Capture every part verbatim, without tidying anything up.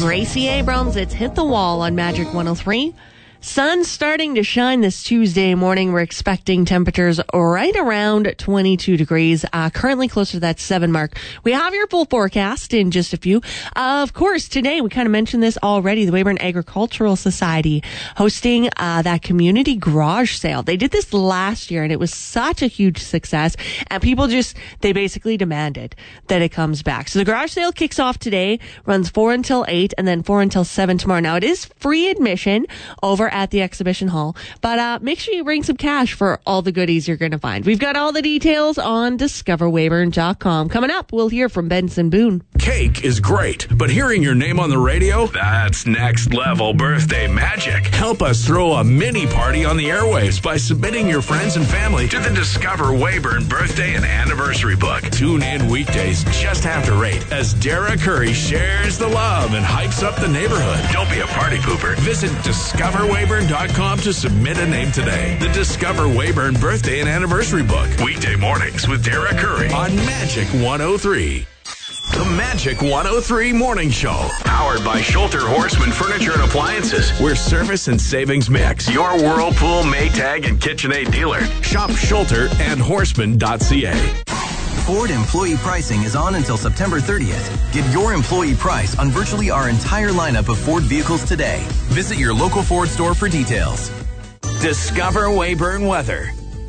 Gracie Abrams. It's Hit the Wall on Magic one oh three. Sun starting to shine this Tuesday morning. We're expecting temperatures right around twenty-two degrees, uh, currently closer to that seven mark. We have your full forecast in just a few. Uh, of course, today, we kind of mentioned this already, the Weyburn Agricultural Society hosting uh, that community garage sale. They did this last year, and it was such a huge success, and people just, they basically demanded that it comes back. So the garage sale kicks off today, runs four until eight, and then four until seven tomorrow. Now, it is free admission over at the exhibition hall, but uh, make sure you bring some cash for all the goodies you're going to find. We've got all the details on discover weyburn dot com. Coming up, we'll hear from Benson Boone. Cake is great, but hearing your name on the radio, that's next level birthday magic. Help us throw a mini party on the airwaves by submitting your friends and family to the Discover Weyburn birthday and anniversary book. Tune in weekdays just after eight as Dara Curry shares the love and hypes up the neighborhood. Don't be a party pooper. Visit discover weyburn dot com to submit a name today. The Discover Weyburn birthday and anniversary book. Weekday mornings with Dara Curry on Magic one oh three. The Magic one oh three Morning Show. Powered by Schulter Horseman Furniture and Appliances. Where service and savings mix. Your Whirlpool, Maytag, and KitchenAid dealer. Shop Schulter and horseman dot c a. Ford employee pricing is on until September thirtieth. Get your employee price on virtually our entire lineup of Ford vehicles today. Visit your local Ford store for details. Discover Weyburn weather.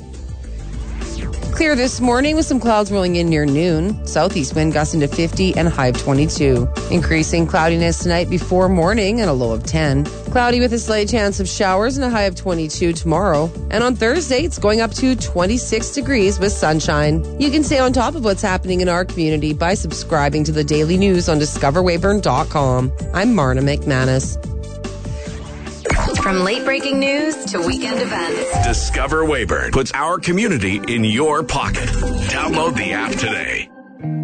Clear this morning with some clouds rolling in near noon. Southeast wind gusting to fifty and a high of twenty-two. Increasing cloudiness tonight before morning and a low of ten. Cloudy with a slight chance of showers and a high of twenty-two tomorrow. And on Thursday, it's going up to twenty-six degrees with sunshine. You can stay on top of what's happening in our community by subscribing to the daily news on discover weyburn dot com. I'm Marna McManus. From late-breaking news to weekend events, Discover Weyburn puts our community in your pocket. Download the app today.